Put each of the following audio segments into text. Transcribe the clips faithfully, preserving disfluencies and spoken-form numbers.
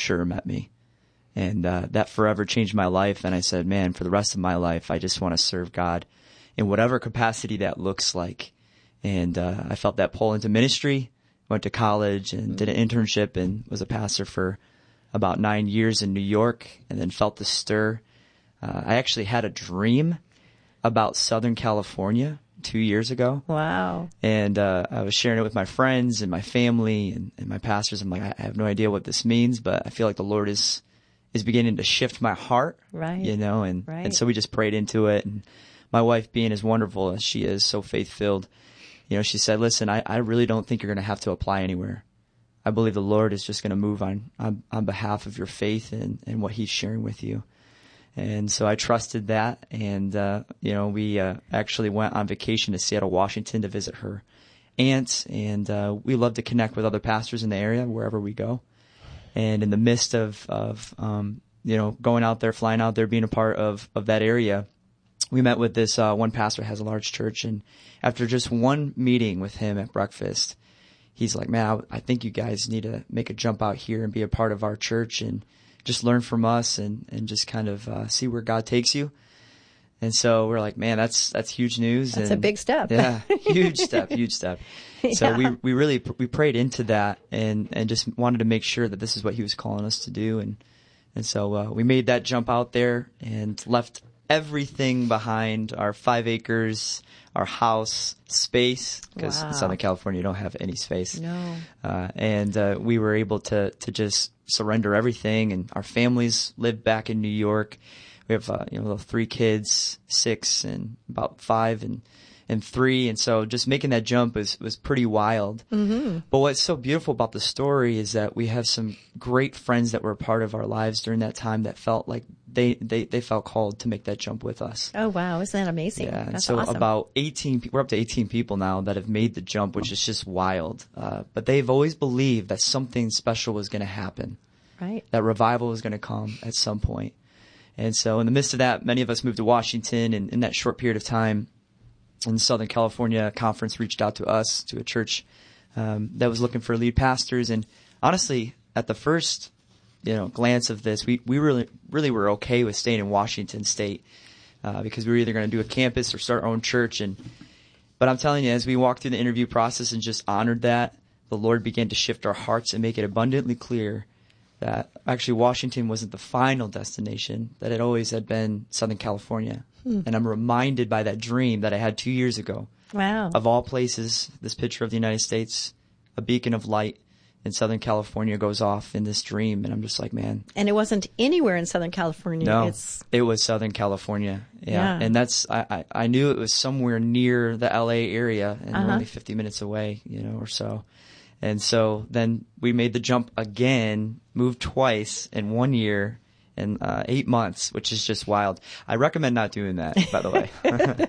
usher met me. And uh, that forever changed my life. And I said, man, for the rest of my life, I just want to serve God in whatever capacity that looks like. And uh, I felt that pull into ministry, went to college and did an internship and was a pastor for about nine years in New York, and then felt the stir. Uh, I actually had a dream about Southern California two years ago. Wow. And uh, I was sharing it with my friends and my family and, and my pastors. I'm like, I have no idea what this means, but I feel like the Lord is is beginning to shift my heart. Right. You know, and, right. and so we just prayed into it. And my wife, being as wonderful as she is, so faith-filled, you know, she said, listen, I, I really don't think you're going to have to apply anywhere. I believe the Lord is just going to move on, on, on behalf of your faith and, and what he's sharing with you. And so I trusted that. And, uh, you know, we uh, actually went on vacation to Seattle, Washington to visit her aunt. And uh, we love to connect with other pastors in the area wherever we go. And in the midst of, of um, you know, going out there, flying out there, being a part of, of that area, we met with this uh, one pastor who has a large church. And after just one meeting with him at breakfast, he's like, man, I, I think you guys need to make a jump out here and be a part of our church and just learn from us and, and just kind of uh, see where God takes you. And so we're like, man, that's that's huge news. That's and, a big step. Yeah, huge step, huge step. Yeah. So we we really we prayed into that and, and just wanted to make sure that this is what he was calling us to do. And and so uh, we made that jump out there and left everything behind, our five acres, our house, space, because wow. in Southern California you don't have any space. No. Uh, and uh, we were able to to just surrender everything, and our families lived back in New York. We have uh, you know three kids, six and about five and and three, and so just making that jump was was pretty wild. Mm-hmm. But what's so beautiful about the story is that we have some great friends that were a part of our lives during that time that felt like they they, they felt called to make that jump with us. Oh wow, isn't that amazing? Yeah, and That's so awesome. about eighteen, we're up to eighteen people now that have made the jump, which is just wild. Uh, but they've always believed that something special was going to happen. Right. That revival was going to come at some point. And so in the midst of that, many of us moved to Washington, and in that short period of time, in the Southern California Conference reached out to us, to a church um, that was looking for lead pastors. And honestly, at the first, you know, glance of this, we, we really really were okay with staying in Washington State uh, because we were either going to do a campus or start our own church. And but I'm telling you, as we walked through the interview process and just honored that, the Lord began to shift our hearts and make it abundantly clear that actually Washington wasn't the final destination, that it always had been Southern California. Hmm. And I'm reminded by that dream that I had two years ago. Wow. Of all places, this picture of the United States, a beacon of light in Southern California goes off in this dream. And I'm just like, man. And it wasn't anywhere in Southern California. No, it's... it was Southern California. Yeah. Yeah. And that's, I, I, I knew it was somewhere near the L A area and uh-huh. we're only fifty minutes away, you know, or so. And so then we made the jump again, moved twice in one year and uh, eight months, which is just wild. I recommend not doing that, by the way.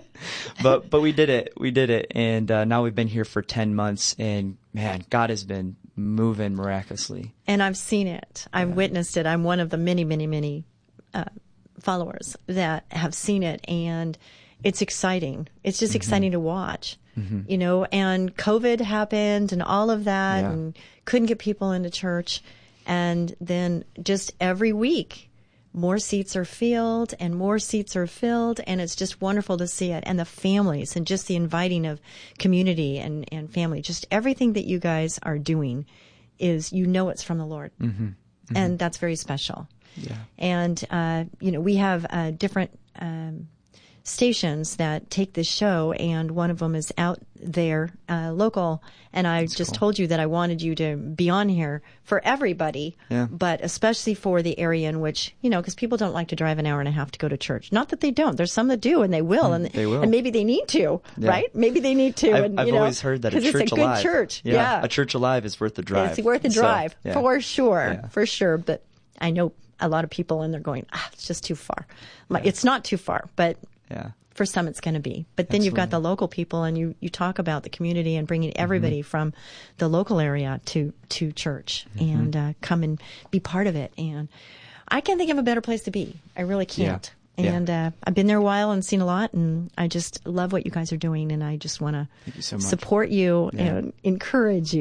but but we did it. We did it. And uh, now we've been here for ten months. And, man, God has been moving miraculously. And I've seen it. I've yeah. witnessed it. I'm one of the many, many, many uh, followers that have seen it. And it's exciting. It's just mm-hmm. exciting to watch. Mm-hmm. You know, and COVID happened and all of that yeah. and couldn't get people into church. And then just every week, more seats are filled and more seats are filled. And it's just wonderful to see it. And the families and just the inviting of community and, and family, just everything that you guys are doing is, you know, it's from the Lord. Mm-hmm. Mm-hmm. And that's very special. Yeah. And, uh, you know, we have uh, different um stations that take this show, and one of them is out there, uh, local. And I That's just cool. told you that I wanted you to be on here for everybody, yeah. but especially for the area in which, you know, because people don't like to drive an hour and a half to go to church. Not that they don't. There's some that do, and they will, and they will. and maybe they need to, yeah. right? Maybe they need to. I've, and, I've you know, always heard that a church it's a good alive, church. Yeah, yeah, a church alive is worth the drive. It's worth the drive so, yeah. for sure, yeah. for sure. But I know a lot of people, and they're going, ah, it's just too far. Yeah. It's not too far, but yeah. for some it's going to be. But then Absolutely. You've got the local people, and you, you talk about the community and bringing everybody mm-hmm. from the local area to, to church mm-hmm. and uh, come and be part of it. And I can't think of a better place to be. I really can't. Yeah. And yeah. uh, I've been there a while and seen a lot, and I just love what you guys are doing, and I just want to so support you yeah. and encourage you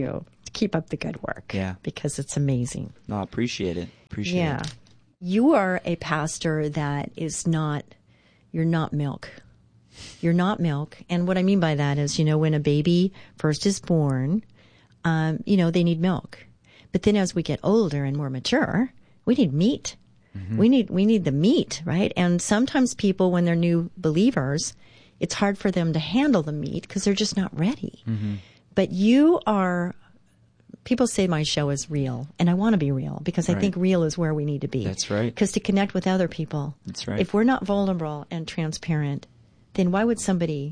keep up the good work. Yeah. Because it's amazing. No, I appreciate it. Appreciate Yeah. it. You are a pastor that is not, you're not milk. You're not milk. And what I mean by that is, you know, when a baby first is born, um, you know, they need milk. But then as we get older and more mature, we need meat. Mm-hmm. We need, we need the meat, right? And sometimes people, when they're new believers, it's hard for them to handle the meat because they're just not ready. Mm-hmm. But you are, people say my show is real, and I want to be real because I Right. think real is where we need to be. That's right. Because to connect with other people, That's right. if we're not vulnerable and transparent, then why would somebody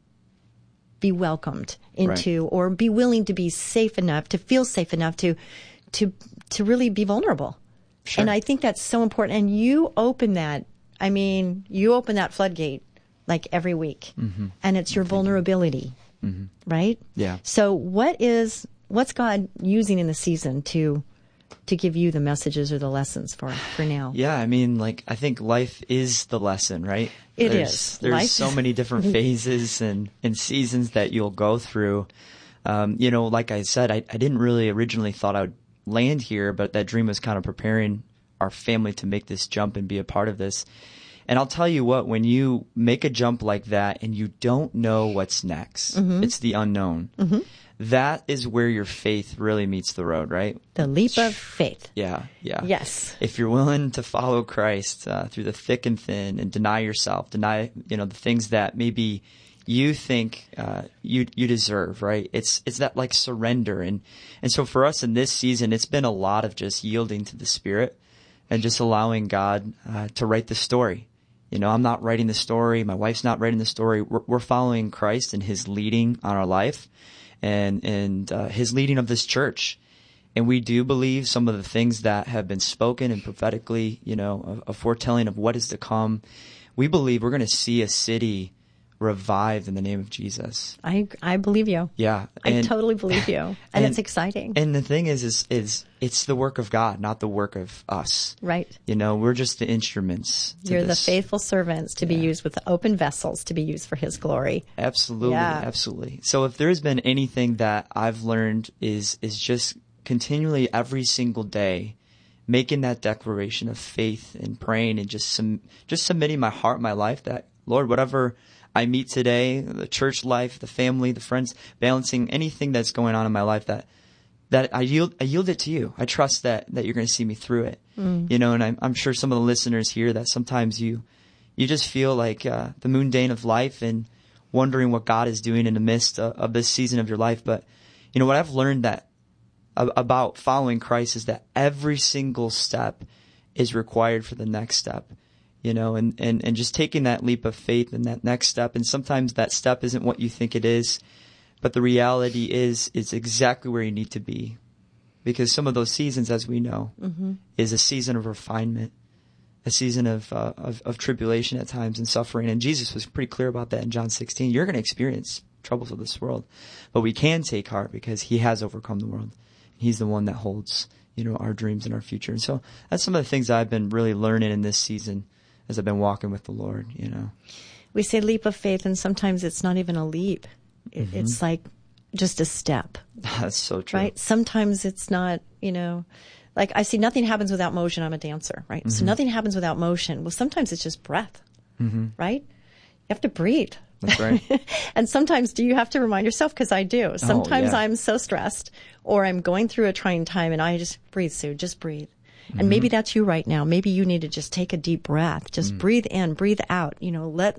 be welcomed into Right. or be willing to be safe enough, to feel safe enough to to to really be vulnerable? Sure. And I think that's so important. And you open that, I mean, you open that floodgate like every week. Mm-hmm. And it's your vulnerability, mm-hmm. right? Yeah. So what is, what's God using in the season to to give you the messages or the lessons for for now? Yeah, I mean, like, I think life is the lesson, right? It there's, is. There's Life so is- many different phases and, and seasons that you'll go through. Um, you know, like I said, I, I didn't really originally thought I would land here, but that dream was kind of preparing our family to make this jump and be a part of this. And I'll tell you what, when you make a jump like that and you don't know what's next, mm-hmm. it's the unknown. Mm-hmm. That is where your faith really meets the road, right? The leap of faith. Yeah, yeah. Yes. If you're willing to follow Christ uh, through the thick and thin and deny yourself, deny, you know, the things that maybe you think uh, you you deserve, right? It's it's that like surrender. And, and so for us in this season, it's been a lot of just yielding to the Spirit and just allowing God uh, to write the story. You know, I'm not writing the story. My wife's not writing the story. We're, we're following Christ and His leading on our life and, and uh, His leading of this church. And we do believe some of the things that have been spoken and prophetically, you know, a, a foretelling of what is to come. We believe we're going to see a city revived in the name of Jesus. I I believe you. Yeah. I and, totally believe you. And, and it's exciting. And the thing is, is, is it's the work of God, not the work of us. Right. You know, we're just the instruments. to You're this. the faithful servants to be used with open vessels to be used for His glory. Absolutely. Yeah. Absolutely. So if there's been anything that I've learned is, is just continually every single day making that declaration of faith and praying and just some, just submitting my heart, my life that, Lord, whatever I meet today, the church life, the family, the friends, balancing anything that's going on in my life, that that I yield, I yield it to you. I trust that that you're going to see me through it. Mm. You know, and I'm, I'm sure some of the listeners here that sometimes you you just feel like uh, the mundane of life and wondering what God is doing in the midst of, of this season of your life. But you know what I've learned that uh, about following Christ is that every single step is required for the next step. You know, and, and, and just taking that leap of faith and that next step. And sometimes that step isn't what you think it is, but the reality is, it's exactly where you need to be. Because some of those seasons, as we know, mm-hmm. is a season of refinement, a season of, uh, of, of tribulation at times and suffering. And Jesus was pretty clear about that in John sixteen. You're going to experience troubles of this world, but we can take heart because He has overcome the world. He's the one that holds, you know, our dreams and our future. And so that's some of the things I've been really learning in this season as I've been walking with the Lord, you know. We say leap of faith, and sometimes it's not even a leap. It, Mm-hmm. It's like just a step. That's so true. Right? Sometimes it's not, you know, like I see nothing happens without motion. I'm a dancer, right? Mm-hmm. So nothing happens without motion. Well, sometimes it's just breath, mm-hmm. right? You have to breathe. That's right. And sometimes do you have to remind yourself? Because I do. Sometimes yeah. I'm so stressed or I'm going through a trying time and I just breathe, Sue, just breathe. And maybe that's you right now. Maybe you need to just take a deep breath. Just mm. breathe in, breathe out. You know, let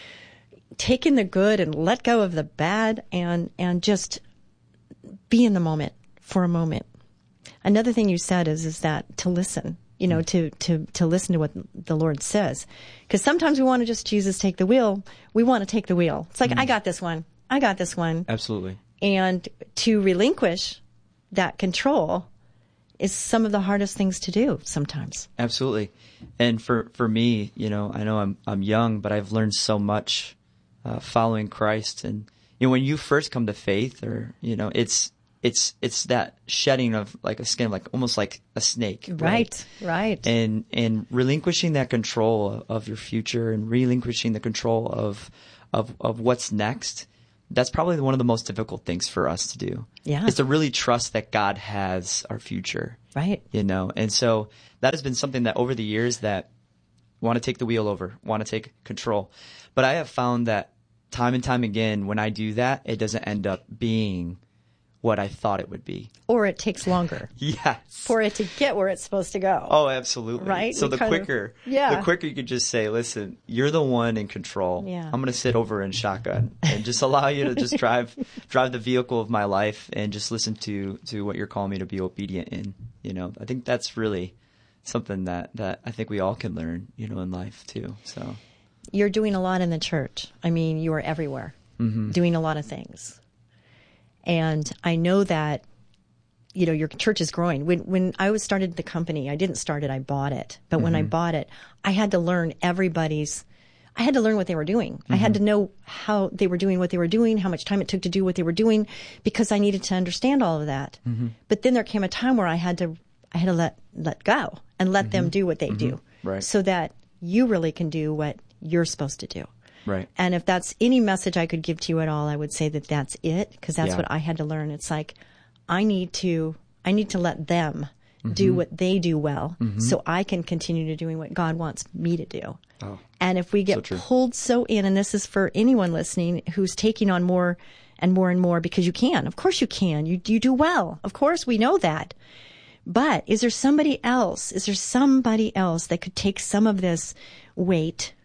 take in the good and let go of the bad, and and just be in the moment for a moment. Another thing you said is is that to listen. You know, mm. to to to listen to what the Lord says, because sometimes we want to just Jesus take the wheel. We want to take the wheel. It's like mm. I got this one. I got this one. Absolutely. And to relinquish that control is some of the hardest things to do sometimes. Absolutely. And for, for me, you know, I know I'm I'm young, but I've learned so much uh, following Christ. And you know, when you first come to faith, or you know, it's it's it's that shedding of like a skin, like almost like a snake. Right, right. right. And and relinquishing that control of your future and relinquishing the control of of of what's next. that's probably one of the most difficult things for us to do. Yeah. Is to really trust that God has our future. Right. You know, and so that has been something that over the years that want to take the wheel over, want to take control. But I have found that time and time again, when I do that, it doesn't end up being what I thought it would be. Or it takes longer. Yes. For it to get where it's supposed to go. Oh, absolutely. Right? So You the kind of- quicker, yeah. the quicker you could just say, listen, you're the one in control. Yeah. I'm going to sit over in shotgun and just allow you to just drive, drive the vehicle of my life and just listen to, to what you're calling me to be obedient in. You know, I think that's really something that, that I think we all can learn, you know, in life too. So You're doing a lot in the church. I mean, you are everywhere, mm-hmm. doing a lot of things. And I know that, you know, your church is growing. When when I was started the company, I didn't start it, I bought it. But when I bought it, I had to learn everybody's, I had to learn what they were doing. I had to know how they were doing what they were doing, how much time it took to do what they were doing, because I needed to understand all of that. But then there came a time where I had to, I had to let, let go and let them do what they do. Right. So that you really can do what you're supposed to do. right. And if that's any message I could give to you at all, I would say that that's it, because that's Yeah. what I had to learn. It's like, I need to, I need to let them do what they do well, so I can continue to doing what God wants me to do. Oh. And if we So get true. pulled so in, and this is for anyone listening who's taking on more and more and more, because you can, of course you can, you, you do well. Of course we know that. But is there somebody else, is there somebody else that could take some of this weight,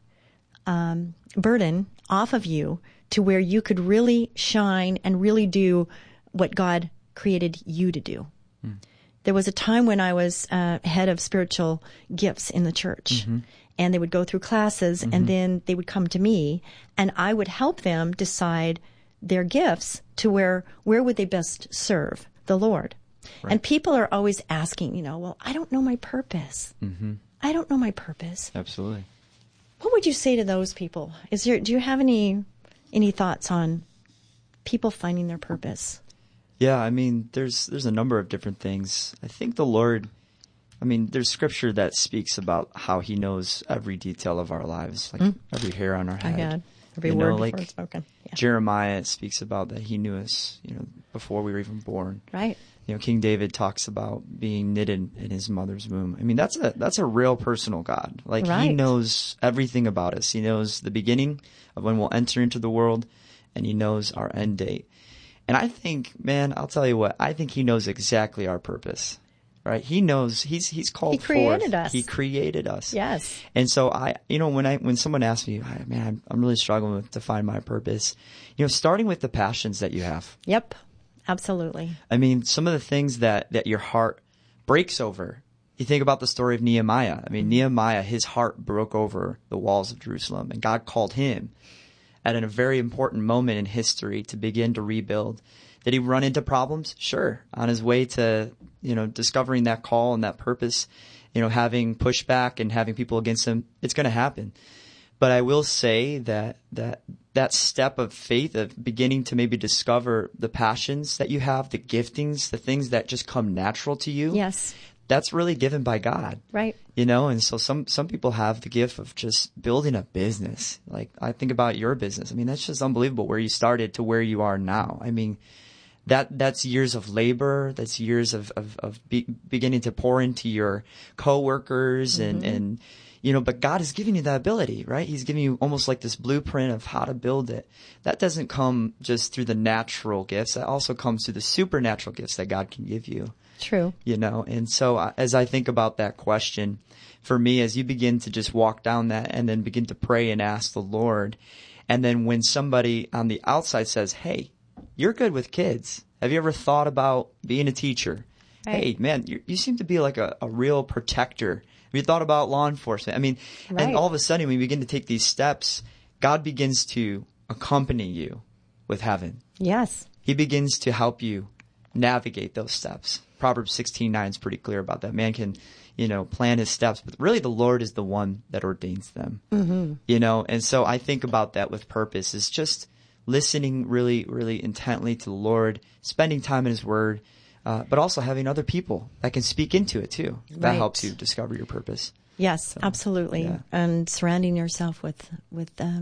um, burden off of you to where you could really shine and really do what God created you to do? Hmm. There was a time when I was uh, head of spiritual gifts in the church, Mm-hmm. and they would go through classes, and then they would come to me, and I would help them decide their gifts to where where would they best serve the Lord. And people are always asking, you know, well, I don't know my purpose. Mm-hmm. I don't know my purpose. Absolutely. What would you say to those people? Is there, do you have any any thoughts on people finding their purpose? Yeah, I mean, there's there's a number of different things. I think the Lord, I mean, there's scripture that speaks about how He knows every detail of our lives, like every hair on our I head. had every You word know, before like it's spoken. Yeah. Jeremiah speaks about that He knew us, you know, before we were even born. Right. You know, King David talks about being knitted in his mother's womb. I mean, that's a that's a real personal God. Like He Right. knows everything about us. He knows the beginning of when we'll enter into the world, and He knows our end date. And I think, man, I'll tell you what, I think He knows exactly our purpose. Right? He knows he's he's called He created forth. us. He created us. Yes. And so I, you know, when I when someone asks me, "I- man, I'm, I'm really struggling with to find my purpose, you know, starting with the passions that you have. Yep. Absolutely. I mean, some of the things that, that your heart breaks over. You think about the story of Nehemiah. I mean, Nehemiah, his heart broke over the walls of Jerusalem, and God called him at a very important moment in history to begin to rebuild. Did he run into problems? Sure. On his way to, you know, discovering that call and that purpose, you know, having pushback and having people against him, it's going to happen. But I will say that that that step of faith of beginning to maybe discover the passions that you have, the giftings, the things that just come natural to you. Yes. That's really given by God. Right. You know, and so some some people have the gift of just building a business. Like I think about your business. I mean, that's just unbelievable where you started to where you are now. I mean, that that's years of labor. That's years of of, of be, beginning to pour into your coworkers and Mm-hmm. and you know. But God is giving you that ability, right? He's giving you almost like this blueprint of how to build it. That doesn't come just through the natural gifts. That also comes through the supernatural gifts that God can give you. True. You know, and so uh, as I think about that question, for me, as you begin to just walk down that and then begin to pray and ask the Lord, and then when somebody on the outside says, "Hey, you're good with kids. Have you ever thought about being a teacher? Right. Hey, man, you, you seem to be like a, a real protector. Have you thought about law enforcement?" I mean, Right. and all of a sudden, when we begin to take these steps, God begins to accompany you with heaven. Yes. He begins to help you navigate those steps. Proverbs sixteen nine is pretty clear about that. Man can, you know, plan his steps, but really the Lord is the one that ordains them. Mm-hmm. You know, and so I think about that with purpose is just listening really, really intently to the Lord, spending time in His Word, uh, but also having other people that can speak into it too. That Right. helps you discover your purpose. Yes, absolutely. yeah. And surrounding yourself with with um,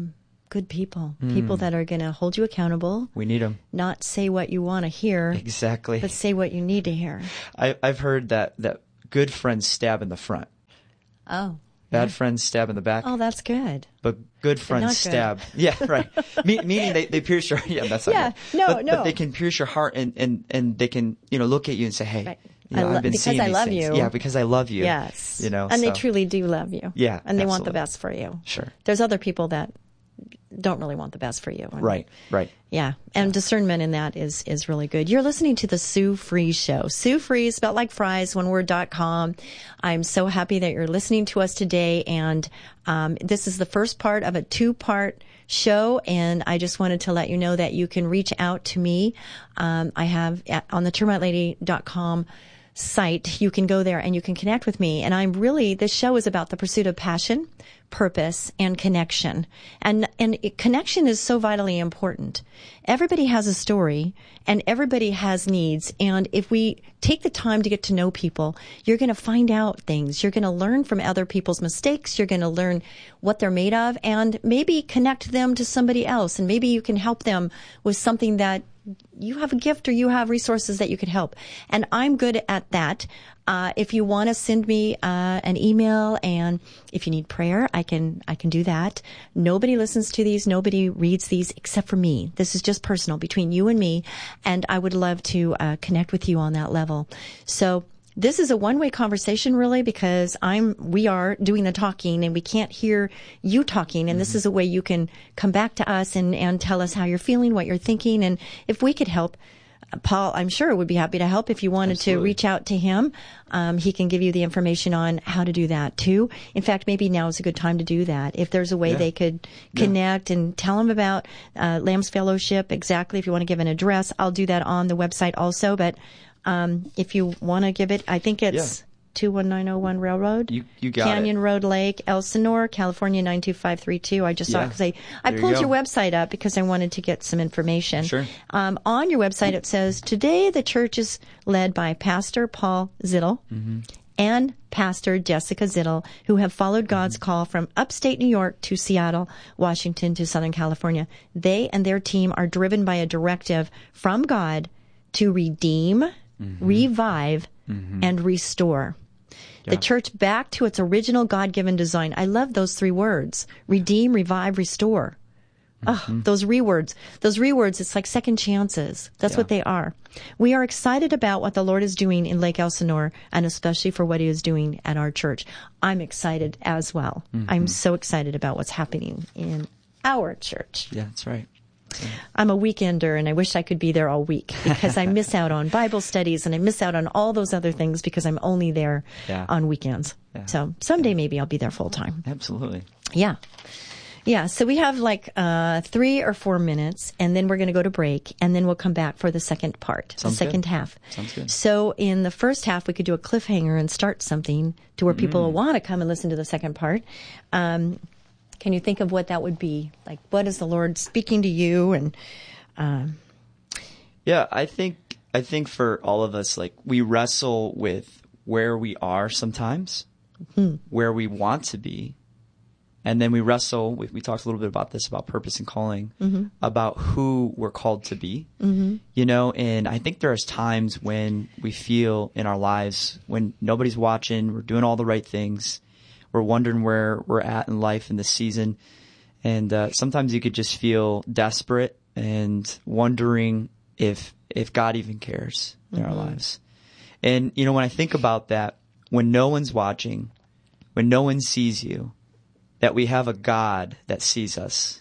good people, mm. people that are going to hold you accountable. We need them. Not say what you want to hear. Exactly. But say what you need to hear. I, I've heard that, that good friends stab in the front. Oh. Bad yeah. friends stab in the back. Oh, that's good. But good friends but stab. Good. Yeah, right. Me, meaning they, they pierce your, yeah, that's not yeah, good. no, but, no. But they can pierce your heart and, and, and they can, you know, look at you and say, hey, right. you know, I lo- I've been because seeing I these love things. you. Yeah, because I love you. Yes. You know, and so. they truly do love you. Yeah. And they absolutely. want the best for you. Sure. There's other people that don't really want the best for you. And, right, right. Yeah. And yeah. discernment in that is, is really good. You're listening to the Sue Fries Show. Sue Fries, spelled like fries, one word dot com. I'm so happy that you're listening to us today. And um, this is the first part of a two-part show. And I just wanted to let you know that you can reach out to me. Um, I have at, on the termite lady dot com site, you can go there and you can connect with me. And I'm really, this show is about the pursuit of passion, purpose, and connection. And, and it, connection is so vitally important. Everybody has a story and everybody has needs. And if we take the time to get to know people, you're going to find out things. You're going to learn from other people's mistakes. You're going to learn what they're made of and maybe connect them to somebody else. And maybe you can help them with something that you have a gift or you have resources that you could help. And I'm good at that. Uh, if you want to send me uh, an email and if you need prayer, I can I can do that. Nobody listens to these. Nobody reads these except for me. This is just personal between you and me. And I would love to uh, connect with you on that level. So this is a one-way conversation, really, because I'm, we are doing the talking and we can't hear you talking. And mm-hmm. this is a way you can come back to us and, and tell us how you're feeling, what you're thinking. And if we could help, Paul, I'm sure would be happy to help if you wanted Absolutely. to reach out to him. Um, he can give you the information on how to do that too. In fact, maybe now is a good time to do that. If there's a way yeah. they could connect yeah. and tell him about, uh, Lamb's Fellowship, exactly. If you want to give an address, I'll do that on the website also. But Um, if you want to give it, I think it's yeah. two one nine oh one Railroad. You, you got Canyon it. Road Lake, Elsinore, California nine two five three two. I just yeah. saw it because I, I there pulled you your website up because I wanted to get some information. Sure. Um, on your website it says, today the church is led by Pastor Paul Zittel mm-hmm. and Pastor Jessica Zittel, who have followed God's mm-hmm. call from upstate New York to Seattle, Washington to Southern California. They and their team are driven by a directive from God to redeem, Mm-hmm. revive, mm-hmm. and restore. Yeah. The church back to its original God-given design. I love those three words. Redeem, revive, restore. Mm-hmm. Oh, those rewords. Those rewords, it's like second chances. That's yeah. what they are. We are excited about what the Lord is doing in Lake Elsinore, and especially for what he is doing at our church. I'm excited as well. Mm-hmm. I'm so excited about what's happening in our church. Yeah, that's right. I'm a weekender and I wish I could be there all week because I miss out on Bible studies and I miss out on all those other things because I'm only there yeah. on weekends. Yeah. So someday maybe I'll be there full time. Absolutely. Yeah. Yeah. So we have like uh, three or four minutes and then we're going to go to break and then we'll come back for the second part, Sounds the second good. half. Sounds good. So in the first half, we could do a cliffhanger and start something to where people mm. will want to come and listen to the second part. Um, Can you think of what that would be? Like, what is the Lord speaking to you? And um... yeah, I think I think for all of us, like we wrestle with where we are sometimes, mm-hmm. where we want to be, and then we wrestle. We, we talked a little bit about this about purpose and calling, mm-hmm. about who we're called to be. Mm-hmm. You know, and I think there's times when we feel in our lives when nobody's watching, we're doing all the right things. We're wondering where we're at in life in this season. And uh, sometimes you could just feel desperate and wondering if if God even cares in mm-hmm. our lives. And, you know, when I think about that, when no one's watching, when no one sees you, that we have a God that sees us.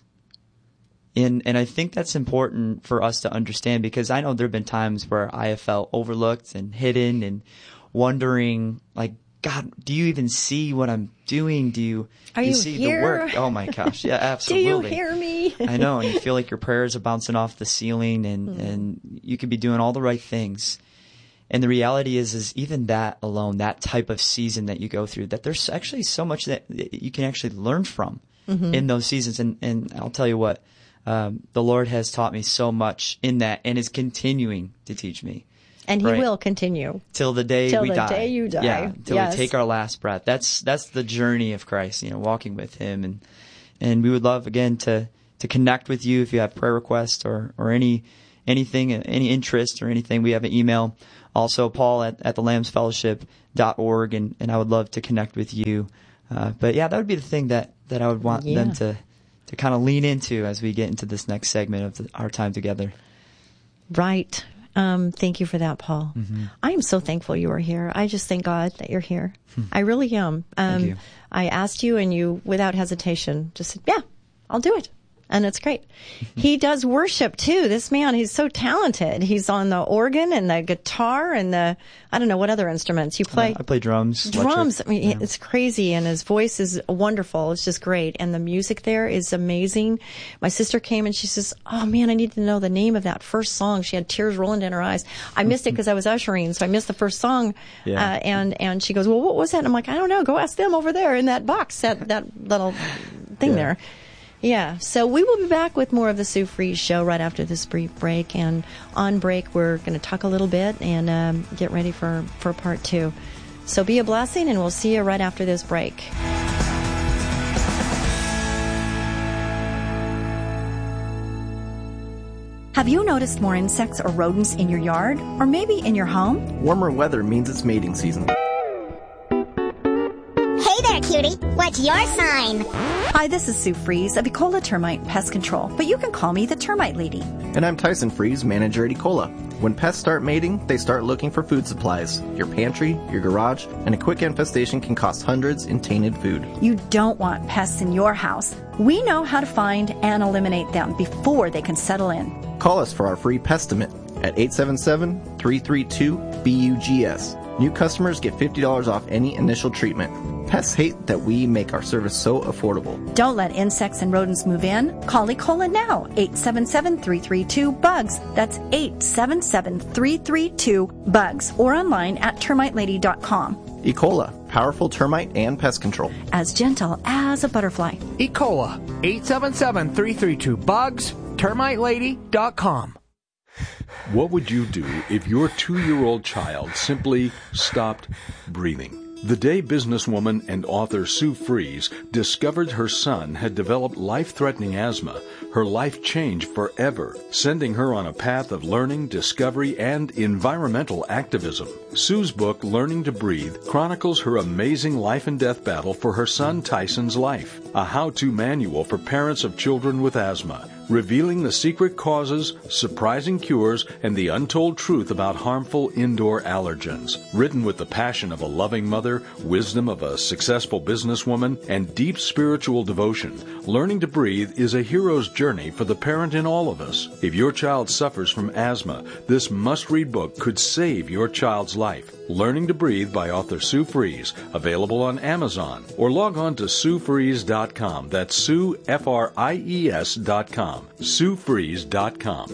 And, and I think that's important for us to understand because I know there have been times where I have felt overlooked and hidden and wondering, like, God, do you even see what I'm doing? Do you, Are do you, you see here? the work? Oh my gosh. Yeah, absolutely. Do you hear me? I know. And you feel like your prayers are bouncing off the ceiling and, mm. and you could be doing all the right things. And the reality is, is even that alone, that type of season that you go through, that there's actually so much that you can actually learn from mm-hmm. in those seasons. And, and I'll tell you what, um, the Lord has taught me so much in that and is continuing to teach me. And he right. will continue. Till the day Till we the die. day you die. Yeah, till yes. we take our last breath. That's that's the journey of Christ, you know, walking with him. And and we would love, again, to to connect with you if you have prayer requests or, or any anything, any interest or anything. We have an email. Also, Paul at, at the lambs fellowship dot org, and, and I would love to connect with you. Uh, but yeah, that would be the thing that, that I would want Yeah. them to, to kind of lean into as we get into this next segment of the, our time together. Right. Um, thank you for that, Paul. Mm-hmm. I am so thankful you are here. I just thank God that you're here. I really am. Um, Thank you. I asked you, and you, without hesitation, just said, yeah, I'll do it. And it's great. He does worship too. This man, he's so talented. He's on the organ and the guitar and the, I don't know what other instruments you play. Uh, I play drums. Drums. electric. I mean, Yeah. it's crazy, and his voice is wonderful. It's just great, and the music there is amazing. My sister came and she says, "Oh man, I need to know the name of that first song." She had tears rolling down her eyes. I missed it because I was ushering, so I missed the first song. Yeah. Uh, and and she goes, "Well, what was that?" And I'm like, "I don't know. Go ask them over there in that box, that that little thing Yeah. there." Yeah, so we will be back with more of the Sue Fries Show right after this brief break. And on break, we're going to talk a little bit and um, get ready for, for part two. So be a blessing, and we'll see you right after this break. Have you noticed more insects or rodents in your yard, or maybe in your home? Warmer weather means it's mating season. Hey there, cutie. What's your sign? Hi, this is Sue Fries of Ecola Termite Pest Control, but you can call me the Termite Lady. And I'm Tyson Fries, manager at Ecola. When pests start mating, they start looking for food supplies. Your pantry, your garage, and a quick infestation can cost hundreds in tainted food. You don't want pests in your house. We know how to find and eliminate them before they can settle in. Call us for our free Pestimate at eight seven seven, three three two, B U G S. New customers get fifty dollars off any initial treatment. Pests hate that we make our service so affordable. Don't let insects and rodents move in. Call Ecola now, eight seven seven, three three two, B U G S. That's eight seven seven, three three two, B U G S, or online at termite lady dot com. Ecola, powerful termite and pest control. As gentle as a butterfly. Ecola, eight seven seven, three three two, B U G S, termite lady dot com. What would you do if your two-year-old child simply stopped breathing? The day businesswoman and author Sue Fries discovered her son had developed life-threatening asthma, her life changed forever, sending her on a path of learning, discovery, and environmental activism. Sue's book, Learning to Breathe, chronicles her amazing life and death battle for her son Tyson's life, a how-to manual for parents of children with asthma, revealing the secret causes, surprising cures, and the untold truth about harmful indoor allergens. Written with the passion of a loving mother, wisdom of a successful businesswoman, and deep spiritual devotion, Learning to Breathe is a hero's journey for the parent in all of us. If your child suffers from asthma, this must-read book could save your child's life. Learning to Breathe by author Sue Fries, available on Amazon, or log on to sue fries dot com. That's Sue, F R I E S dot com. sue fries dot com.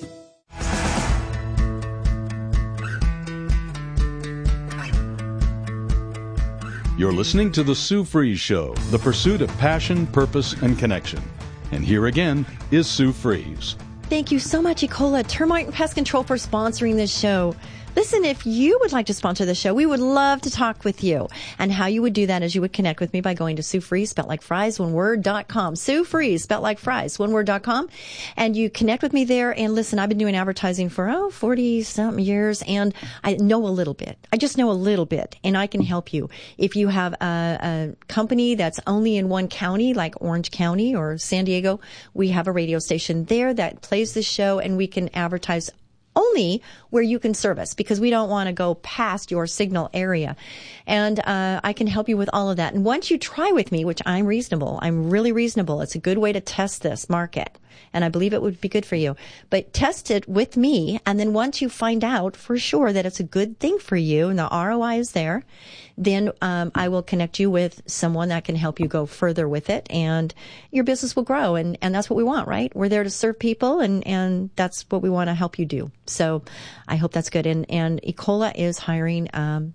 You're listening to The Sue Fries Show, the pursuit of passion, purpose, and connection. And here again is Sue Fries. Thank you so much, Ecola Termite and Pest Control, for sponsoring this show. Listen, if you would like to sponsor the show, we would love to talk with you. And how you would do that is you would connect with me by going to Sue Fries, spelt like fries, one word, dot com. Sue Fries, spelt like fries, one word, dot com. And you connect with me there. And listen, I've been doing advertising for, oh, forty-something years, and I know a little bit. I just know a little bit, and I can help you. If you have a, a company that's only in one county, like Orange County or San Diego, we have a radio station there that plays this show, and we can advertise only where you can service, because we don't want to go past your signal area. And uh, I can help you with all of that. And once you try with me, which I'm reasonable, I'm really reasonable. It's a good way to test this market. And I believe it would be good for you. But test it with me. And then once you find out for sure that it's a good thing for you and the R O I is there, then um, I will connect you with someone that can help you go further with it. And your business will grow. And, and that's what we want, right? We're there to serve people. And, and that's what we want to help you do. So I hope that's good. And, and Ecola is hiring um,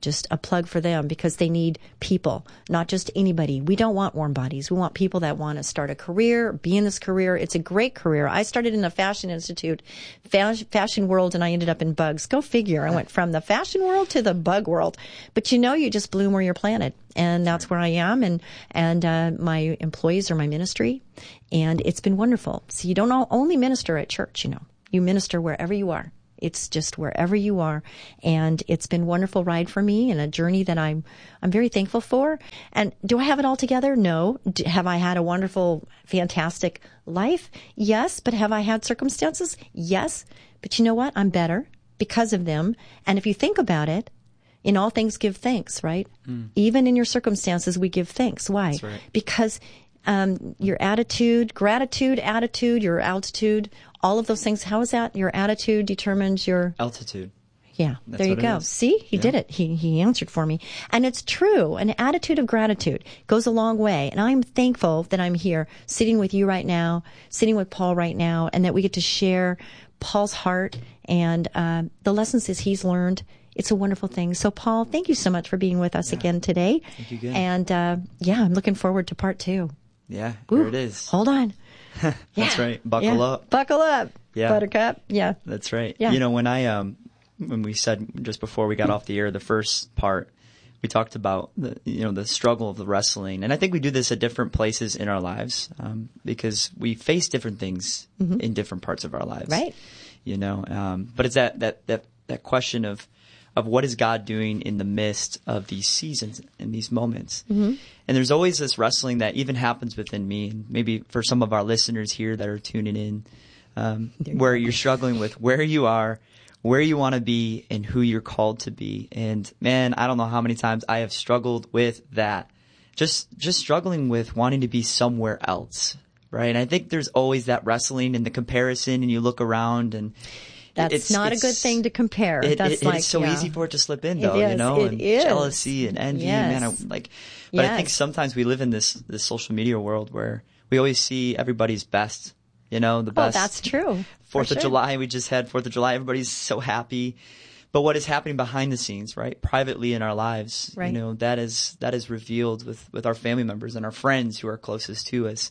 just a plug for them because they need people, not just anybody. We don't want warm bodies. We want people that want to start a career, be in this career. It's a great career. I started in the fashion institute, fa- fashion world, and I ended up in bugs. Go figure. I went from the fashion world to the bug world. But you know, you just bloom where you're planted. And that's where I am. And, and, uh, my employees are my ministry. And it's been wonderful. So you don't only minister at church, you know, you minister wherever you are. It's just wherever you are. And it's been a wonderful ride for me and a journey that I'm, I'm very thankful for. And do I have it all together? No. Do, have I had a wonderful, fantastic life? Yes. But have I had circumstances? Yes. But you know what? I'm better because of them. And if you think about it, in all things give thanks, right? Mm. Even in your circumstances, we give thanks. Why? That's right. Because um, your attitude, gratitude, attitude, your altitude, all of those things. How is that? Your attitude determines your altitude. Yeah, That's there you go. See, he yeah. did it. He he answered for me. And it's true. An attitude of gratitude goes a long way. And I'm thankful that I'm here sitting with you right now, sitting with Paul right now, and that we get to share Paul's heart and uh, the lessons that he's learned. It's a wonderful thing. So, Paul, thank you so much for being with us yeah. again today. Thank you again. And uh, yeah, I'm looking forward to part two. Yeah, Ooh, here it is. Hold on. That's yeah. right. Buckle yeah. up. Buckle up. Yeah. Buttercup. Yeah. That's right. Yeah. You know, when I um when we said just before we got off the air, the first part, we talked about the you know the struggle of the wrestling, and I think we do this at different places in our lives um, because we face different things mm-hmm. in different parts of our lives. Right. You know, um, but it's that that that that question of. of what is God doing in the midst of these seasons and these moments. Mm-hmm. And there's always this wrestling that even happens within me, and maybe for some of our listeners here that are tuning in, um, where you're struggling with where you are, where you want to be, and who you're called to be. And man, I don't know how many times I have struggled with that. Just, just struggling with wanting to be somewhere else, right? And I think there's always that wrestling and the comparison, and you look around and That's it's, not it's, a good thing to compare. It, That's it, like, it's so yeah. easy for it to slip in, though, it you know, it and is. jealousy and envy. Yes. Man, I, like, but yes. I think sometimes we live in this this social media world where we always see everybody's best. You know, the best. Oh, that's true. Fourth For of sure. July, we just had Fourth of July. Everybody's so happy. But what is happening behind the scenes, right? Privately in our lives, right. you know, that is that is revealed with, with our family members and our friends who are closest to us.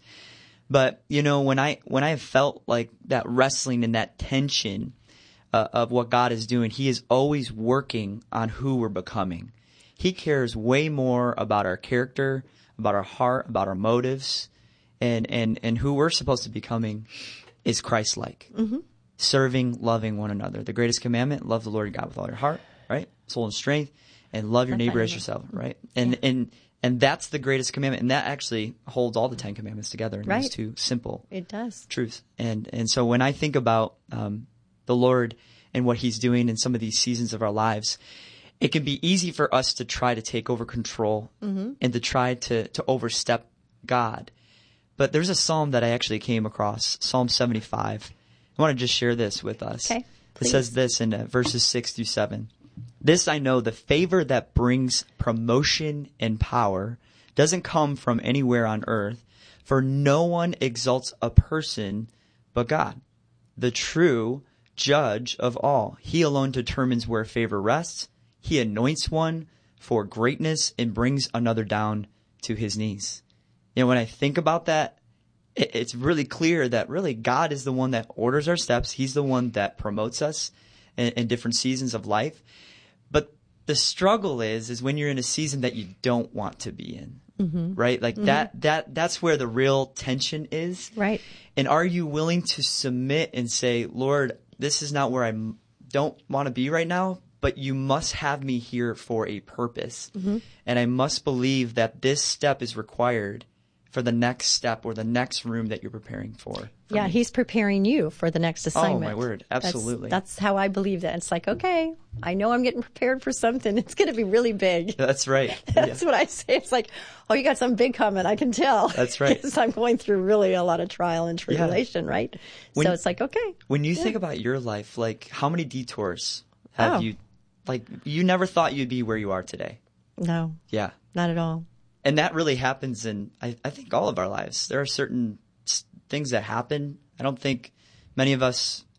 But you know, when I when I have felt like that wrestling and that tension uh, of what God is doing, He is always working on who we're becoming. He cares way more about our character, about our heart, about our motives, and and and who we're supposed to be becoming is Christ-like. Mm-hmm. Serving, loving one another. The greatest commandment, love the Lord your God with all your heart, right? Soul and strength, and love your neighbor as yourself, right? And, yeah. and, and that's the greatest commandment. And that actually holds all the Ten Commandments together in right. those two simple it does. truths. And, and so when I think about, um, the Lord and what He's doing in some of these seasons of our lives, it can be easy for us to try to take over control mm-hmm. and to try to, to overstep God. But there's a psalm that I actually came across, Psalm seventy-five. I want to just share this with us. Okay, it says this in uh, verses six through seven. This I know, the favor that brings promotion and power doesn't come from anywhere on earth, for no one exalts a person but God, the true judge of all. He alone determines where favor rests. He anoints one for greatness and brings another down to his knees. You know, when I think about that, it's really clear that really God is the one that orders our steps. He's the one that promotes us in, in different seasons of life. But the struggle is, is when you're in a season that you don't want to be in, mm-hmm. right? Like mm-hmm. that, that, that's where the real tension is. Right. And are you willing to submit and say, Lord, this is not where I don't want to be right now, but you must have me here for a purpose. Mm-hmm. And I must believe that this step is required for the next step or the next room that you're preparing for. for yeah, me. He's preparing you for the next assignment. Oh, my word. Absolutely. That's, that's how I believe that. It's like, okay, I know I'm getting prepared for something. It's going to be really big. That's right. That's yeah. what I say. It's like, oh, you got something big coming. I can tell. That's right. Because I'm going through really a lot of trial and tribulation, yeah. right? When, so it's like, okay. When you yeah. think about your life, like how many detours have oh. you, like you never thought you'd be where you are today? No. Yeah. Not at all. And that really happens in, I, I think, all of our lives. There are certain things that happen. I don't think many of us,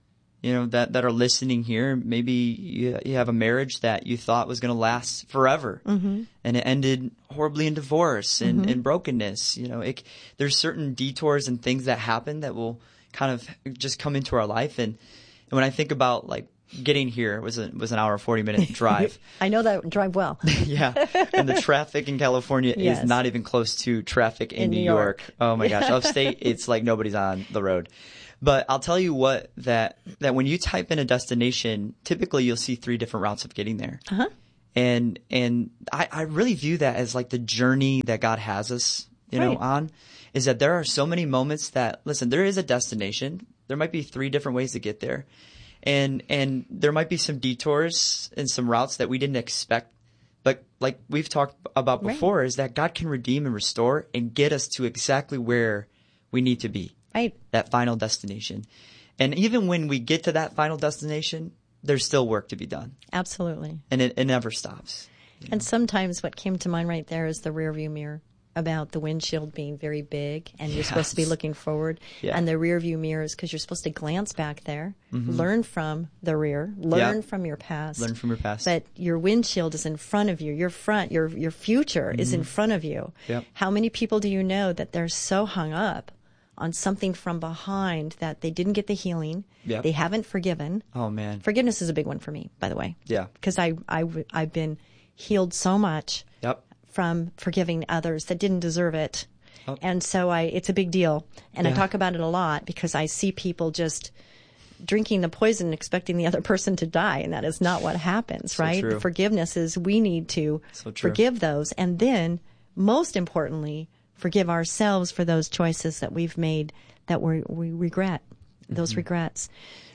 you know, that, that are listening here. Maybe you, you have a marriage that you thought was going to last forever, mm-hmm. and it ended horribly in divorce and, mm-hmm. and brokenness. You know, it, there's certain detours and things that happen that will kind of just come into our life. And, and when I think about like getting here, it was a, was an hour and forty minute drive. I know that drive well. Yeah. And the traffic in California Yes. is not even close to traffic in, In New New York. York. Oh my gosh. Upstate, it's like nobody's on the road. But I'll tell you what, that, that when you type in a destination, typically you'll see three different routes of getting there. Uh-huh. And, and I, I really view that as like the journey that God has us, you know, Right. on, is that there are so many moments that, listen, there is a destination. There might be three different ways to get there. And, and there might be some detours and some routes that we didn't expect. But like we've talked about before, right. is that God can redeem and restore and get us to exactly where we need to be. Right. That final destination. And even when we get to that final destination, there's still work to be done. Absolutely. And it, it never stops. You know? And sometimes what came to mind right there is the rearview mirror, about the windshield being very big and you're Yes. supposed to be looking forward. Yeah. And the rear view mirrors, because you're supposed to glance back there, mm-hmm. learn from the rear, learn Yeah. from your past. Learn from your past. But your windshield is in front of you. Your front, your your future mm-hmm. is in front of you. Yep. How many people do you know that they're so hung up on something from behind that they didn't get the healing, Yep. they haven't forgiven. Oh, man. Forgiveness is a big one for me, by the way. Yeah. Because I, I, I've been healed so much Yep. from forgiving others that didn't deserve it. Oh. And so I, it's a big deal. And Yeah. I talk about it a lot because I see people just drinking the poison and expecting the other person to die. And that is not what happens, So right? true. Forgiveness is we need to So true. forgive those. And then most importantly, forgive ourselves for those choices that we've made that we we regret, those Mm-hmm. regrets.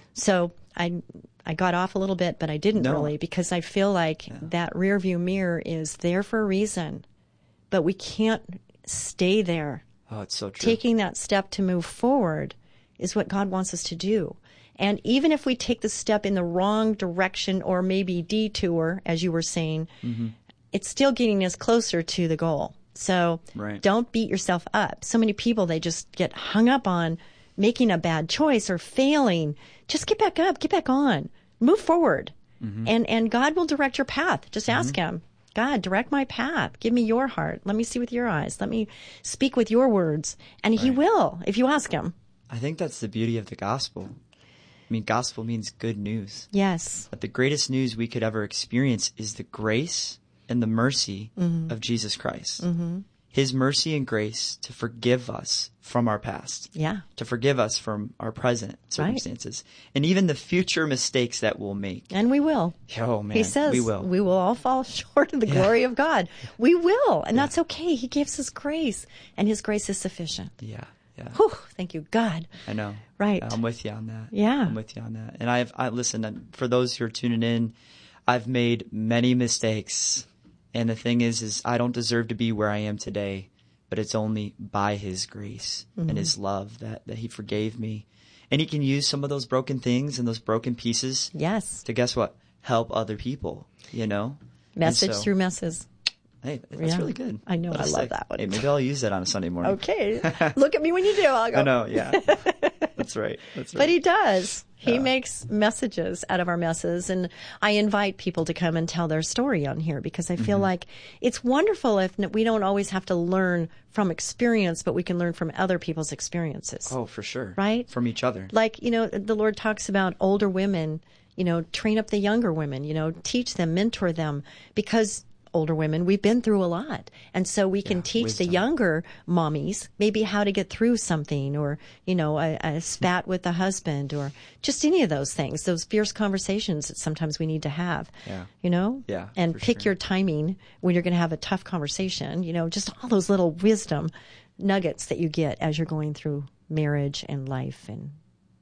So I I got off a little bit, but I didn't No. really, because I feel like that rear view mirror is there for a reason, but we can't stay there. Oh, it's so true. Taking that step to move forward is what God wants us to do. And even if we take the step in the wrong direction or maybe detour, as you were saying, mm-hmm. it's still getting us closer to the goal. So Right. don't beat yourself up. So many people, they just get hung up on making a bad choice or failing. Just get back up, get back on, move forward. Mm-hmm. And, and God will direct your path. Just ask mm-hmm. him, God, direct my path. Give me your heart. Let me see with your eyes. Let me speak with your words. And right. he will, if you ask him. I think that's the beauty of the gospel. I mean, gospel means good news. Yes. But the greatest news we could ever experience is the grace and the mercy mm-hmm. of Jesus Christ. Mm-hmm. His mercy and grace to forgive us from our past. Yeah. To forgive us from our present circumstances. Right. And even the future mistakes that we'll make. And we will. Oh, man. He says we will. We will all fall short of the yeah. glory of God. We will. And yeah. that's okay. He gives us grace. And his grace is sufficient. Yeah. Yeah. Whew, thank you, God. I know. Right. I'm with you on that. Yeah. I'm with you on that. And I've, I listen, for those who are tuning in, I've made many mistakes. And the thing is, is I don't deserve to be where I am today, but it's only by his grace mm-hmm. and his love that, that he forgave me. And he can use some of those broken things and those broken pieces. Yes. To guess what? Help other people, you know? Message so, through messes. Hey, that's yeah. really good. I know. That's I love sick. that one. Hey, maybe I'll use that on a Sunday morning. Okay. Look at me when you do. I'll go. I know. Yeah. That's right. That's right. But he does. He yeah. makes messages out of our messes. And I invite people to come and tell their story on here because I feel mm-hmm. like it's wonderful if we don't always have to learn from experience, but we can learn from other people's experiences. Oh, for sure. Right? From each other. Like, you know, the Lord talks about older women, you know, train up the younger women, you know, teach them, mentor them, because older women, we've been through a lot. And so we can yeah, teach wisdom. the younger mommies maybe how to get through something, or, you know, a, a spat with the husband, or just any of those things, those fierce conversations that sometimes we need to have, yeah. you know, yeah, and pick sure. your timing when you're going to have a tough conversation, you know, just all those little wisdom nuggets that you get as you're going through marriage and life and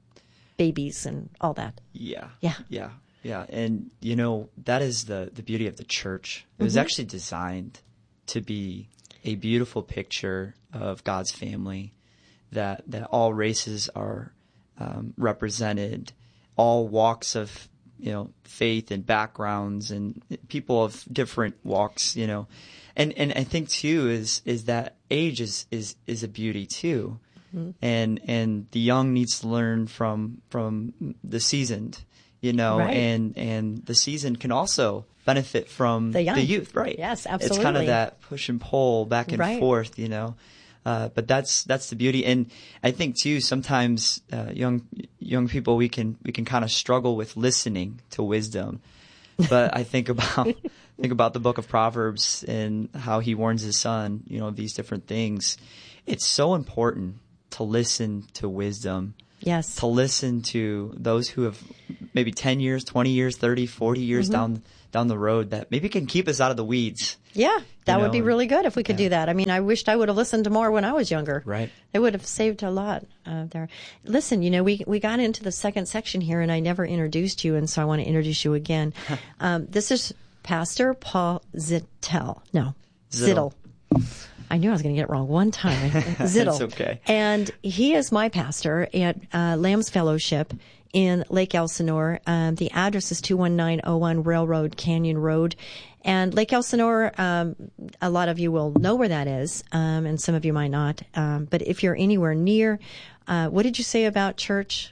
babies and all that. Yeah. Yeah. Yeah. Yeah, and you know, that is the, the beauty of the church. It was mm-hmm. actually designed to be a beautiful picture of God's family, that that all races are um, represented, all walks of, you know, faith and backgrounds, and people of different walks, you know. And and I think too is is that age is is, is a beauty too. Mm-hmm. and and the young needs to learn from from the seasoned, you know, Right. and and the seasoned can also benefit from The young. youth, right? Yes, It's kind absolutely. of that push and pull back and Right. forth, you know. Uh, but that's that's the beauty, and I think too sometimes uh, young young people we can we can kind of struggle with listening to wisdom. But I think about think about the book of Proverbs and how he warns his son, you know, of these different things. It's so important to listen to wisdom, Yes. to listen to those who have maybe ten years, twenty years, thirty, forty years Mm-hmm. down down the road that maybe can keep us out of the weeds. Yeah, that You would know, be and- really good if we could yeah. do that. I mean, I wished I would have listened to more when I was younger. Right. It would have saved a lot uh, there. Listen, you know, we we got into the second section here, and I never introduced you, and so I want to introduce you again. um, this is Pastor Paul Zittel. No, Zittel. Zittel. I knew I was going to get it wrong one time. Zittel. It's okay. And he is my pastor at uh, Lamb's Fellowship in Lake Elsinore. Um, the address is two one nine oh one Railroad Canyon Road. And Lake Elsinore, um, a lot of you will know where that is, um, and some of you might not. Um, but if you're anywhere near, uh, what did you say about church?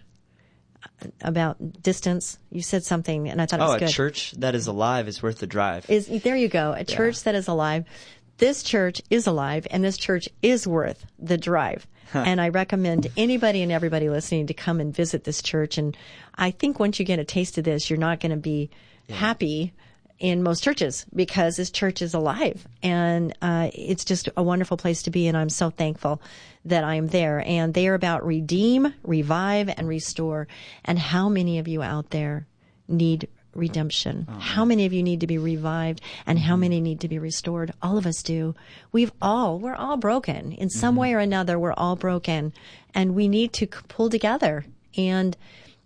About distance? You said something, and I thought it Oh, was a good. church that is alive is worth the drive. Is there you go. A church that is alive. This church is alive, and this church is worth the drive. And I recommend anybody and everybody listening to come and visit this church. And I think once you get a taste of this, you're not going to be happy in most churches because this church is alive. And uh, it's just a wonderful place to be. And I'm so thankful that I'm there. And they are about redeem, revive, and restore. And how many of you out there need redemption? How many of you need to be revived, and how many need to be restored? All of us do. We've all, we're all broken in some way or another. We're all broken, and we need to c- pull together. And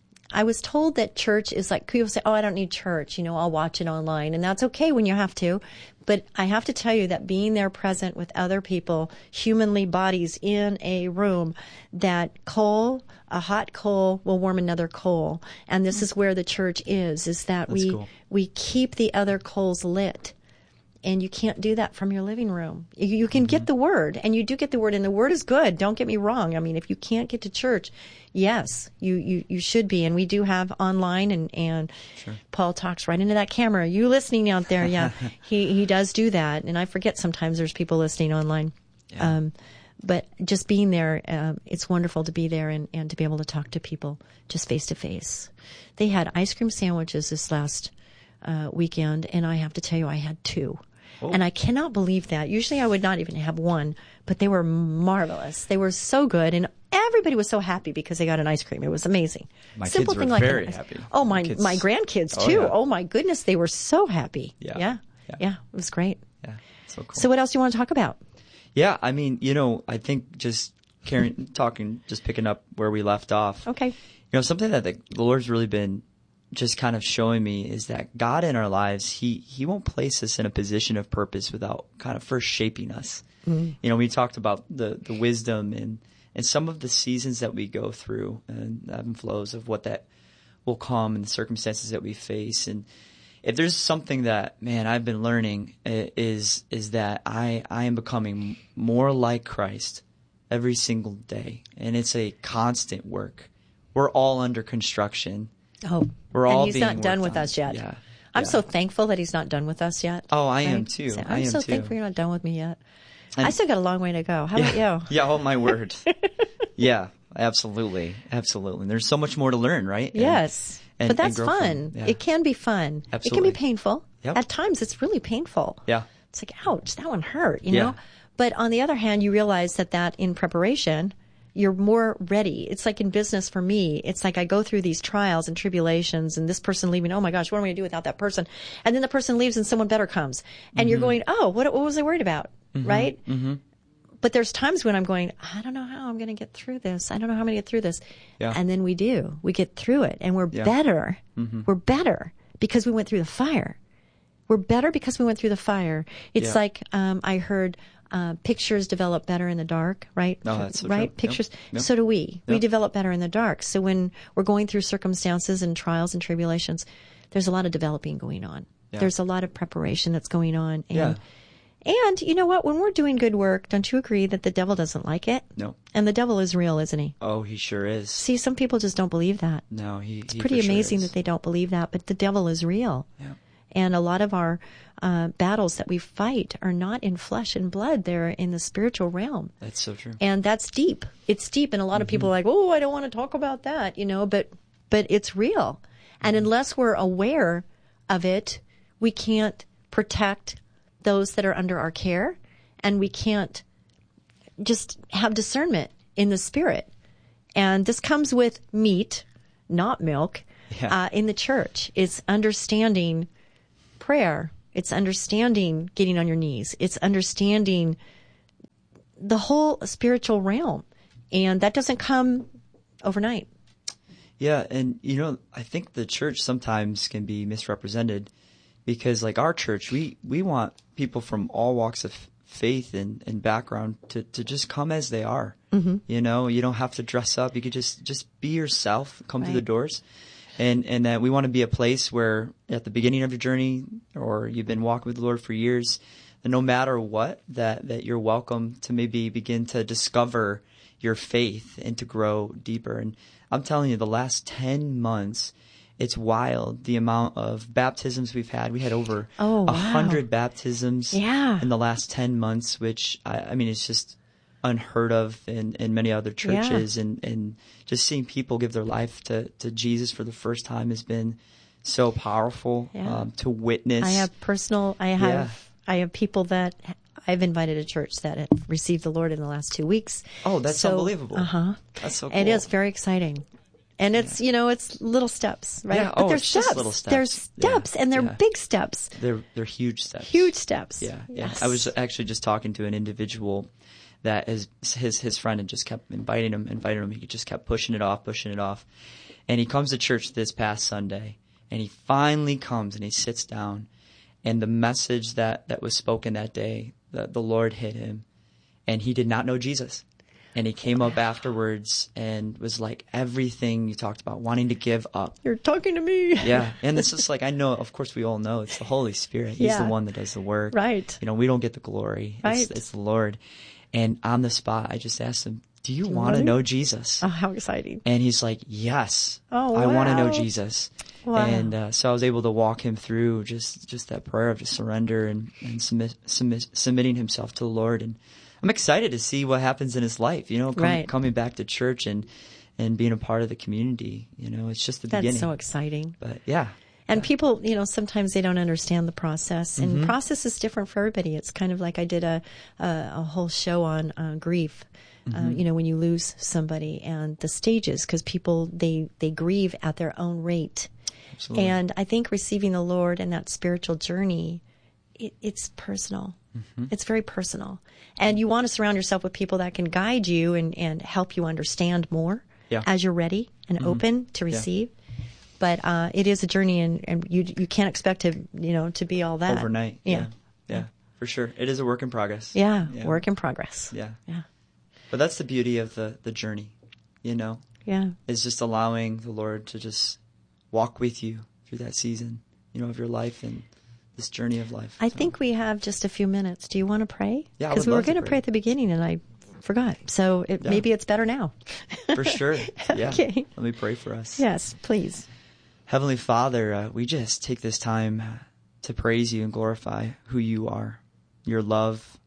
I was told that church is like, people say, oh, I don't need church. You know, I'll watch it online, and that's okay when you have to. But I have to tell you that being there present with other people, humanly bodies in a room, that coal, a hot coal will warm another coal. And this is where the church is, is that That's we, cool. we keep the other coals lit. And you can't do that from your living room. You, you can get the word, and you do get the word, and the word is good. Don't get me wrong. I mean, if you can't get to church, yes, you, you, you should be. And we do have online, and, and Paul talks right into that camera. You listening out there, yeah, he, he does do that. And I forget sometimes there's people listening online. Yeah. Um, but just being there, um, it's wonderful to be there and, and to be able to talk to people just face to face. They had ice cream sandwiches this last uh, weekend, and I have to tell you, I had two. Oh. And I cannot believe that. Usually I would not even have one, but they were marvelous. They were so good, and everybody was so happy because they got an ice cream. It was amazing. My Simple kids were thing like an very ice- happy. Oh, my Kids- my grandkids Oh, too. yeah. Oh my goodness, they were so happy. Yeah. yeah, Yeah. yeah. It was great. Yeah, so cool. So what else do you want to talk about? Yeah, I mean, you know, I think just carrying, talking, just picking up where we left off. Okay. You know, something that the Lord's really been just kind of showing me is that God in our lives, He He won't place us in a position of purpose without kind of first shaping us. Mm. You know, we talked about the the wisdom and and some of the seasons that we go through and the ebb and flows of what that will come and the circumstances that we face. And if there's something that, man, I've been learning is is that I I am becoming more like Christ every single day, and it's a constant work. We're all under construction. Oh, We're all and he's being not done worked with on. us yet. Yeah. I'm Yeah. so thankful that he's not done with us yet. Oh, I am Right? too. So I I'm am so too. thankful you're not done with me yet. And- I still got a long way to go. How Yeah. about you? Yeah, oh my word. Yeah, absolutely. Absolutely. And there's so much more to learn, right? And- Yes. and- but that's and grow from. fun. Yeah. It can be fun. It Absolutely. can be painful. Yep. At times it's really painful. Yeah. It's like, ouch, that one hurt, you Yeah. know? But on the other hand, you realize that that in preparation, you're more ready. It's like in business for me. It's like I go through these trials and tribulations and this person leaving. Oh my gosh, what am I going to do without that person? And then the person leaves and someone better comes. And Mm-hmm. you're going, oh, what, what was I worried about? Right? Mm-hmm. But there's times when I'm going, I don't know how I'm going to get through this. I don't know how I'm going to get through this. Yeah. And then we do. We get through it and we're Yeah. better. We're better because we went through the fire. We're better because we went through the fire. It's Yeah. like um, I heard uh, pictures develop better in the dark, right? Oh, that's so right. true. Yep. Pictures. Yep. So do we. We Yep. develop better in the dark. So when we're going through circumstances and trials and tribulations, there's a lot of developing going on. Yeah. There's a lot of preparation that's going on, and Yeah. And you know what? When we're doing good work, don't you agree that the devil doesn't like it? No. And the devil is real, isn't he? Oh, he sure is. See, some people just don't believe that. No, he. It's he pretty for sure amazing is. that they don't believe that, but the devil is real. Yeah. And a lot of our uh, battles that we fight are not in flesh and blood. They're in the spiritual realm. That's so true. And that's deep. It's deep. And a lot of people are like, oh, I don't want to talk about that, you know, but, but it's real. And unless we're aware of it, we can't protect those that are under our care, and we can't just have discernment in the spirit. And this comes with meat, not milk, Yeah. uh, in the church. It's understanding prayer. It's understanding getting on your knees. It's understanding the whole spiritual realm. And that doesn't come overnight. Yeah, and you know, I think the church sometimes can be misrepresented because, like our church, we, we want people from all walks of faith and, and background to, to just come as they are. Mm-hmm. You know, you don't have to dress up. You could just, just be yourself, come through the Right. doors. And, and that we want to be a place where at the beginning of your journey, or you've been walking with the Lord for years, that no matter what, that, that you're welcome to maybe begin to discover your faith and to grow deeper. And I'm telling you, the last ten months, it's wild the amount of baptisms we've had. We had over a Oh, wow. hundred baptisms Yeah. in the last ten months, which I, I mean, it's just unheard of in, in many other churches. Yeah. And, and just seeing people give their life to, to Jesus for the first time has been so powerful. Yeah. um, to witness. I have personal, I have, Yeah. I have people that I've invited to church that have received the Lord in the last two weeks. Oh, that's So, unbelievable. Uh-huh. That's so cool. It is very exciting. And it's, you know, it's little steps, right? Yeah. But Oh, there's it's just steps. little steps. There's Yeah. steps, and they're Yeah. big steps, They're, they're huge steps. huge steps. Yeah, yeah. Yes. I was actually just talking to an individual that his his his friend had just kept inviting him, inviting him. He just kept pushing it off, pushing it off. And he comes to church this past Sunday, and he finally comes and he sits down, and the message that, that was spoken that day, the, the Lord hit him, and he did not know Jesus. And he came up afterwards and was like everything you talked about, wanting to give up. You're talking to me. Yeah. And this is like, I know, of course, we all know it's the Holy Spirit. He's Yeah. the one that does the work. Right. You know, we don't get the glory. It's, Right. it's the Lord. And on the spot, I just asked him, do you you want to want know Jesus? Oh, how exciting. And he's like, yes, Oh, I want to know wow. Jesus. Wow. And uh, so I was able to walk him through just, just that prayer of just surrender and, and submit, submit, submitting himself to the Lord. And I'm excited to see what happens in his life, you know, com- Right. coming back to church and, and being a part of the community. You know, it's just the That's beginning. so exciting. But yeah. And people, you know, sometimes they don't understand the process, and Mm-hmm. the process is different for everybody. It's kind of like I did a a, a whole show on uh, grief. Mm-hmm. Uh, you know, when you lose somebody and the stages, because people they they grieve at their own rate. Absolutely. And I think receiving the Lord and that spiritual journey, it, it's personal. Mm-hmm. It's very personal, and you want to surround yourself with people that can guide you and and help you understand more Yeah. as you're ready and open to receive. But uh, it is a journey, and, and you you can't expect to you know to be all that Overnight. Yeah, Yeah. Yeah. For sure. It is a work in progress. yeah, Yeah. work in progress. Yeah. yeah, But that's the beauty of the, the journey, you know, yeah. is just allowing the Lord to just walk with you through that season, you know, of your life and this journey of life. I So, think we have just a few minutes. Do you want to pray? Yeah, I because would we were love to going to pray. pray at the beginning, and I forgot. So it, Yeah. maybe it's better now. for sure. Yeah. Okay. Let me pray for us. Yes, please. Heavenly Father, uh, we just take this time to praise you and glorify who you are, your love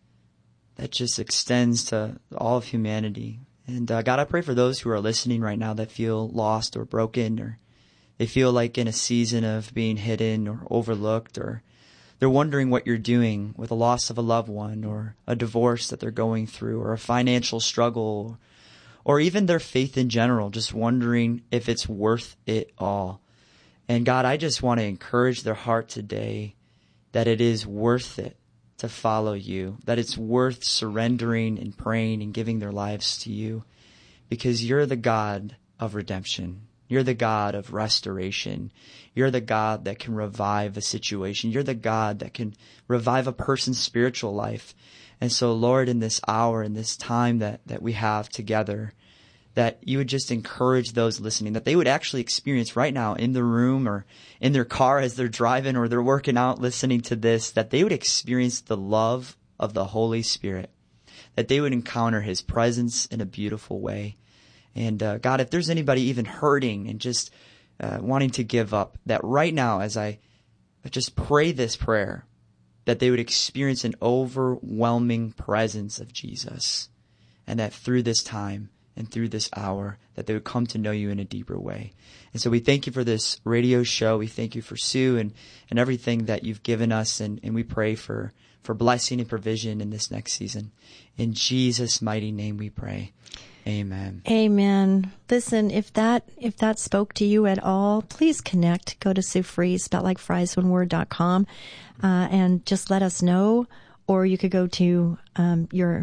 that just extends to all of humanity. And uh, God, I pray for those who are listening right now that feel lost or broken, or they feel like in a season of being hidden or overlooked, or they're wondering what you're doing with the loss of a loved one, or a divorce that they're going through, or a financial struggle, or even their faith in general, just wondering if it's worth it all. And God, I just want to encourage their heart today that it is worth it to follow you, that it's worth surrendering and praying and giving their lives to you, because you're the God of redemption. You're the God of restoration. You're the God that can revive a situation. You're the God that can revive a person's spiritual life. And so, Lord, in this hour, in this time that, that we have together, that you would just encourage those listening, that they would actually experience right now in the room or in their car as they're driving or they're working out listening to this, that they would experience the love of the Holy Spirit, that they would encounter his presence in a beautiful way. And uh, God, if there's anybody even hurting and just uh, wanting to give up, that right now as I just pray this prayer, that they would experience an overwhelming presence of Jesus, and that through this time and through this hour, that they would come to know you in a deeper way. And so we thank you for this radio show. We thank you for Sue and, and everything that you've given us, and, and we pray for, for blessing and provision in this next season. In Jesus' mighty name we pray. Amen. Amen. Listen, if that if that spoke to you at all, please connect. Go to Sue Fries, spelled like fries, one word, dot com, uh, and just let us know. Or you could go to um, your